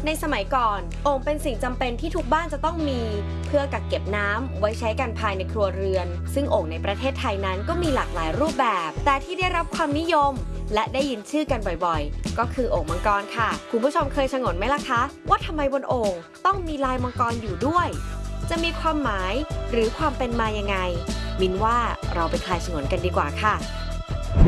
ในสมัยก่อนโอ่งเป็นสิ่งจำเป็นที่ทุกบ้านจะต้องมีเพื่อกักเก็บน้ำไว้ใช้กันภายในครัวเรือนซึ่งโอ่งในประเทศไทยนั้นก็มีหลากหลายรูปแบบแต่ที่ได้รับความนิยมและได้ยินชื่อกันบ่อยๆก็คือโอ่งมังกรค่ะคุณผู้ชมเคยฉงนไหมล่ะคะว่าทำไมบนโอ่งต้องมีลายมังกรอยู่ด้วยจะมีความหมายหรือความเป็นมายังไงมินว่าเราไปคลายฉงนกันดีกว่าค่ะ